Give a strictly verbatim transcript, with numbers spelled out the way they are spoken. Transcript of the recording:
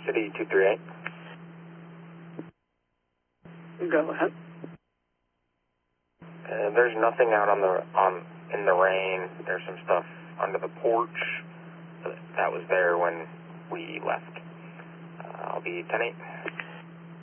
City two three eight. Go ahead. Uh, there's nothing out on the on in the rain. There's some stuff under the porch that was there when we left. Uh, I'll be ten eight.